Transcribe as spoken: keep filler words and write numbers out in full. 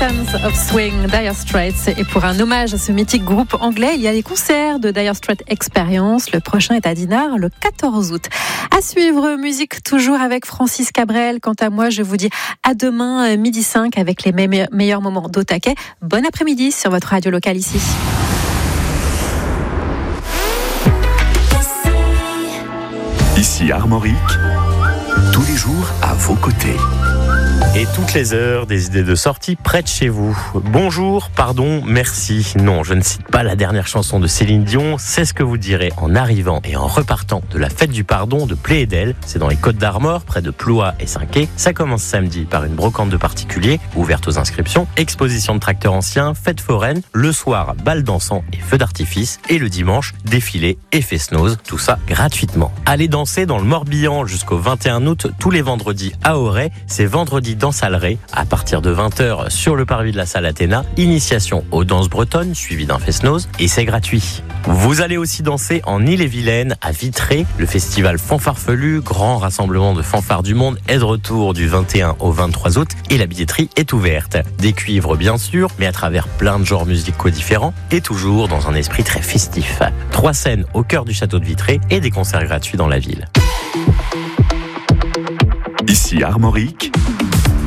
Titans of Swing, Dire Straits. Et pour un hommage à ce mythique groupe anglais, il y a les concerts de Dire Straits Experience. Le prochain est à Dinard le quatorze août. À suivre, musique toujours avec Francis Cabrel. Quant à moi, je vous dis à demain, midi cinq, avec les me- meilleurs moments d'Au Taquet. Bon après-midi sur votre radio locale ici. Ici Armorique, tous les jours à vos côtés. Et toutes les heures, des idées de sortie près de chez vous. Bonjour, pardon, merci. Non, je ne cite pas la dernière chanson de Céline Dion. C'est ce que vous direz en arrivant et en repartant de la fête du pardon de Pléédel. C'est dans les Côtes d'Armor, près de Ploie et Saint-Quay. Ça commence samedi par une brocante de particuliers, ouverte aux inscriptions, exposition de tracteurs anciens, fête foraine. Le soir, bal dansant et feux d'artifice. Et le dimanche, défilé et fest-noz. Tout ça gratuitement. Allez danser dans le Morbihan jusqu'au vingt et un août, tous les vendredis à Auray. C'est vendredi dans Saleret, à partir de vingt heures sur le parvis de la salle Athéna. Initiation aux danses bretonnes, suivie d'un fest-noz, et c'est gratuit. Vous allez aussi danser en Ille-et-Vilaine, à Vitré. Le festival Fanfarfelu, grand rassemblement de fanfares du monde, est de retour du vingt et un au vingt-trois août, et la billetterie est ouverte. Des cuivres bien sûr, mais à travers plein de genres musicaux différents, et toujours dans un esprit très festif. Trois scènes au cœur du château de Vitré, et des concerts gratuits dans la ville. Ici Armorique,